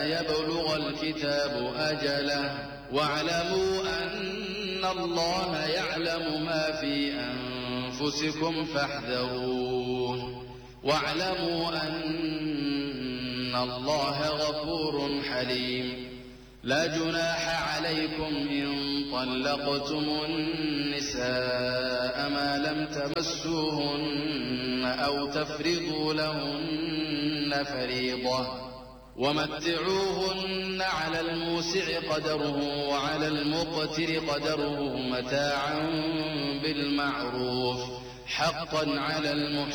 يبلغ الكتاب أجله واعلموا أن الله يعلم ما في أنفسكم فاحذروه واعلموا أن الله غفور حليم لا جناح عليكم إن طلقتم النساء ما لم تمسوهن أو تفرضوا لهن فريضة ومتعوهن على الموسع قدره وعلى المقتر قدره متاعا بالمعروف حقا على المحسنين